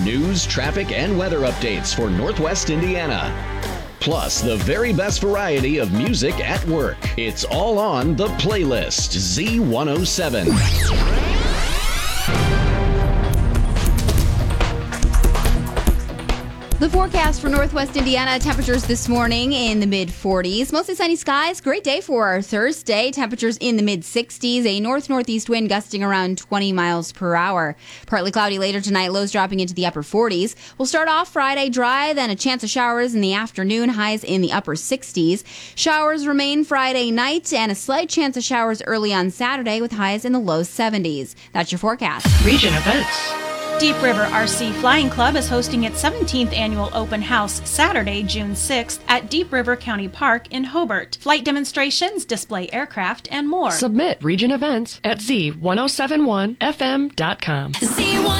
News, traffic, and weather updates for Northwest Indiana. Plus, the very best variety of music at work. It's all on The Playlist, Z107. The forecast for Northwest Indiana, temperatures this morning in the mid-40s. Mostly sunny skies. Great day for our Thursday. Temperatures in the mid-60s. A north-northeast wind gusting around 20 miles per hour. Partly cloudy later tonight. Lows dropping into the upper 40s. We'll start off Friday dry, then a chance of showers in the afternoon. Highs in the upper 60s. Showers remain Friday night and a slight chance of showers early on Saturday with highs in the low 70s. That's your forecast. Region events. Deep River RC Flying Club is hosting its 17th annual open house Saturday, June 6th at Deep River County Park in Hobart. Flight demonstrations, display aircraft, and more. Submit region events at Z1071FM.com. Z1